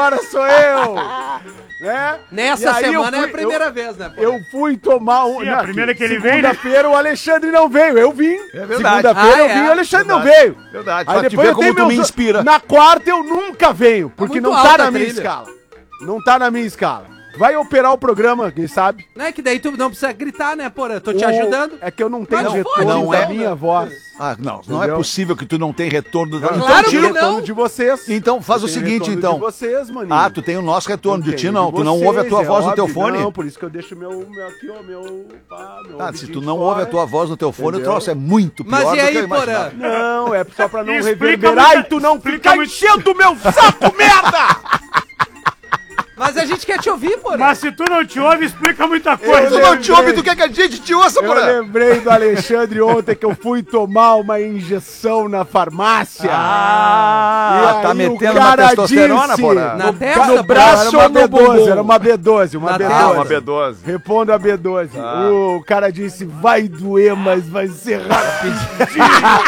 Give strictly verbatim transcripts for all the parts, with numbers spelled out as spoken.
agora sou eu! Né? Nessa semana fui, é a primeira eu, vez, né? Pô? Eu fui tomar um. Sim, a primeira que ele veio. Segunda-feira o Alexandre não veio, eu vim. É verdade. Segunda-feira ah, eu é. vim, o Alexandre verdade. não veio. Verdade. Aí depois ver eu como tenho tu meus... me inspira. Na quarta eu nunca venho, porque Tá não alta tá na a minha trilha. escala. Não tá na minha escala. Vai operar o programa, quem sabe? Não é que daí tu não precisa gritar, né, porra? Eu tô te O- ajudando. É que eu não tenho Mas retorno não da é. minha voz. Ah, não, não Entendeu? é possível que tu não tenha retorno. Da... Eu Claro não tenho que não. retorno de vocês. Então faz Eu o tenho seguinte, retorno então. de vocês, maninho. Ah, tu tem o nosso retorno de Eu ti, tenho não. de Tu não ouve a tua vocês, voz é no teu óbvio. fone? Não, por isso que eu deixo meu, meu aqui, ó, meu... Pá, meu Ah, se ouvidinho tu de não fora. ouve a tua voz no teu fone, Entendeu? o troço é muito pior Mas e do que aí, eu imaginava. porra? Não, é só pra não Explica reverberar muita- e tu não explica ficar muito- enchendo o meu saco, merda! Mas a gente quer te ouvir, porra. Mas se tu não te ouve, explica muita Se coisa. tu não te ouve, tu quer que a gente te ouça, Eu porra? lembrei do Alexandre ontem que eu fui tomar uma injeção na farmácia. Ah, E tá aí metendo o na cara testosterona, disse- porra? Na No, testa, no porra, braço era uma ou no B doze? bumbum? Era uma B doze, uma Na B doze. testa. Ah, uma B doze. Responda a B doze. Ah. O cara disse, vai doer, mas vai ser rapidinho.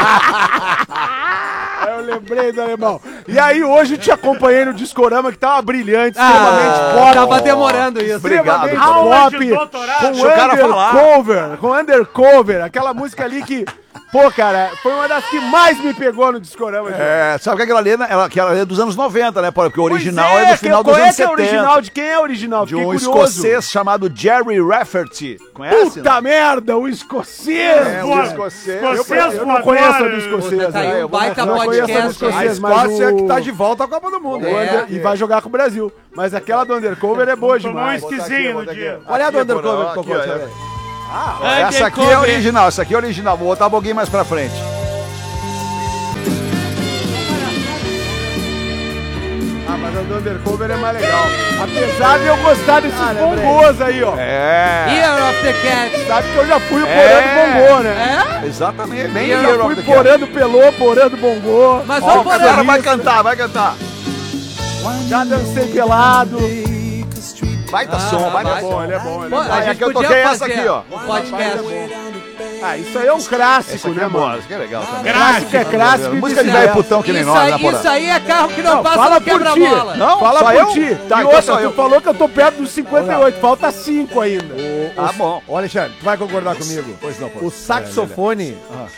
Aí eu lembrei do alemão. E aí hoje eu te acompanhei no Discorama que tava brilhante, extremamente Ah, pop. tava demorando isso. Obrigado, Extremamente cara. Aula de pop, doutorado. com Deixa o cara falar. undercover, com undercover, aquela música ali que, pô, cara, foi uma das que mais me pegou no Discorama. João. É, sabe que aquela ali, né, ela, aquela ali é dos anos noventa, né, porra? Porque o Pois original é, do que- final qual dos é anos que é setenta. original? De quem é original? De Fiquei um curioso. escocês chamado Jerry Rafferty. Conhece? Puta merda, o escocês! É, Voa- um escocês. escocês Eu não conheço a do voadores. escocês. Tá aí né? um Eu vou- baita eu não conheço a do podcast, hein? escocês, A mas Escócia o... que tá de volta à Copa do Mundo. o É. under- E vai jogar com o Brasil. Mas aquela do Undercover é boa Tomou um demais. esquisinho no dia. Olha a do Aqui, Undercover porra, que tocou, aqui, deixa eu ó, ver. Essa aqui é original, essa aqui é original. Vou botar um pouquinho mais pra frente. Ah, mas a do Undercover é mais legal. Apesar de eu gostar desses Ah, lembrei. bongôs aí, ó. É. Year of the Cat. Sabe que eu já fui o É. porando bongô, né? É? Exatamente. Bem Eu Year já of fui the Cat. porando pelô, porando bongô. Mas Ó, vamos o cara porando. vai cantar, vai cantar. Já dancei pelado. Baita Ah, som, baita vai. som. Ele é bom, ele Pô, é bom. a é gente que eu podia toquei fazer essa aqui, ó. um podcast. Ah, isso aí é um clássico, Essa aqui né, é boa, mano? essa aqui é legal também. Clássico é clássico. e Música de vice-versa. velho putão que nem Isso nós, né, aí, porra? isso aí é carro que não Não, passa fala no por ti. quebra-mola. Não, Fala só por eu? ti. Tá, e então outra, só tu eu. falou que eu tô perto dos cinquenta e oito. Falta cinco ainda. Tá bom. Ô, Alexandre, tu vai concordar comigo? Pois não, pô. O saxofone,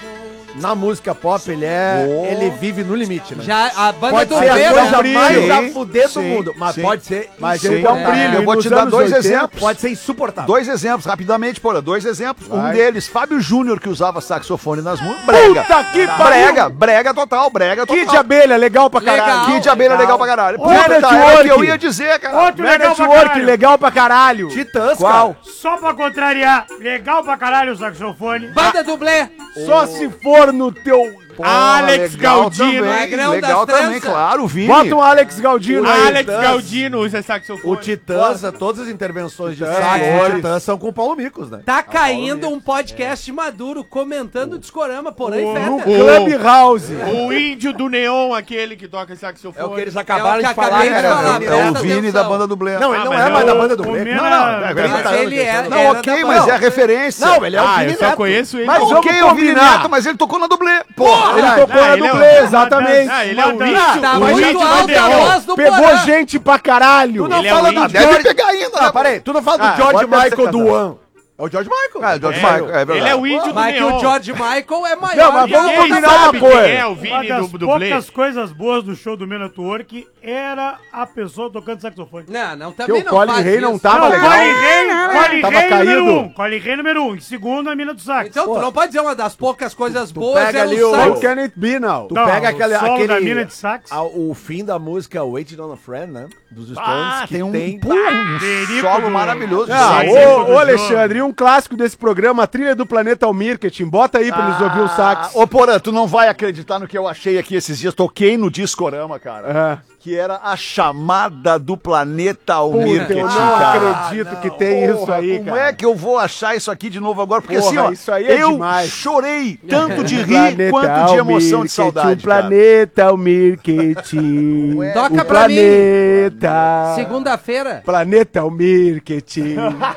na música pop, ele é. Oh. Ele vive no limite, né? Já a banda Pode do ser a Pedro. coisa brilho. mais Sim, a fuder do sim, mundo, mas sim. pode ser. Mas Sim. ele dá um É. brilho. Eu vou Nos te dar anos dois oitenta, exemplos. Pode ser insuportável. Dois exemplos, rapidamente, porra. Dois exemplos. Um Vai. deles, Fábio Júnior, que usava saxofone nas músicas. Brega. Puta que pariu! Brega, brega total, brega total. Kid de abelha, legal pra caralho. Legal. Kid de abelha legal pra caralho. Man Puta, at tá, era o que Work. eu ia dizer, cara. Outro Man legal at pra Work, caralho. legal pra caralho. Titãs, Qual? cara. Só pra contrariar, legal pra caralho o saxofone. Banda dublê. Só se for no teu... Porra, Alex legal Galdino, também, Magrão legal das também, tranças. claro, o Vini. Bota um Alex Galdino aí. Alex Titãs. Galdino usa saxofone. O Titãs, todas as intervenções de Titãs. sax É. do Titãs são com o Paulo Micos, né? Tá caindo um podcast maduro comentando o Discorama, porém, O- No feta. Clubhouse. O índio do neon, aquele que toca É saxofone. o que eles É acabaram o que de falar, acabei de né? falar, Vini? É o presta Vini atenção. da banda do Blé. Não, ele Ah, não mas é mais o- da banda do o Blé. Mina- Não, não, é trinta verdade. anos Mas ele deixando- é- Não, era ok, da mas banda. é referência. Não, ele é o Ah, Vini eu só Neto. conheço ele. Mas Mas vamos ok, eu vi combinar. Neto, mas ele tocou na dublê. Porra, Ele tocou Ah, na ele é o- dublê, exatamente. Ah, ele é o Uma índio. das- Tá o muito índio do alta a neon. voz do Pegou Porã. gente pra caralho. Tu não Ele é fala o do Ah, índio. deve George... pegar ainda, Não, né? peraí, tu não fala do Ah, George agora deve Michael ser do casado. One. É o George Michael. Ah, George É, Michael, é verdade. Ele é o índio do Mas que neon. o George Michael é maior. Não, mas que vamos a- Quem combinar sabe uma coisa. quem é o Uma Vini das do dublê? poucas coisas boas do show do Men at Work era a pessoa tocando saxofone. Não, não, Que também o não Colin faz Ray não isso. tava Não, legal. Colin Ray, Colin Tava Ray caído. número um. Colin Ray número um. Em segundo, a mina do sax. Então tu não pode dizer uma das poucas coisas boas pega é ali o o- How sax. can it be now? Tu Não, pega o aquele, solo aquele da mina de sax. a- o fim da música Waiting on a Friend, né? Dos Stones, Ah, que tem um, tem... pô, um Perigo solo do- maravilhoso. de Ah, Sim, sax. sim. ô, do ô Alexandre, e um clássico desse programa, a trilha do Planeta Almirketing. Bota aí pra eles ouvir o sax. Ô, Porã, tu não vai acreditar no que eu achei aqui esses dias. Toquei no Discorama, cara. É. Que era a chamada do Planeta Puta, Almirketing, eu não cara. acredito que tem isso Porra, aí, como cara. é que eu vou achar isso aqui de novo agora? Porque Porra, assim, ó, isso aí é eu demais. chorei tanto de rir Planeta quanto de emoção Almirketing, de saudade, O cara. Planeta Almirketing. Toca o pra mim. planeta. Segunda-feira. Planeta Almirketing.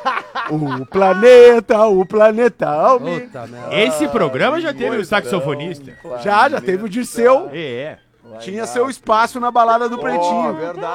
O planeta, o planeta Almirketing. Puta merda. Esse programa já teve o saxofonista. Já, já teve o Dirceu. É. Tinha seu espaço na balada do Pretinho. Verdade.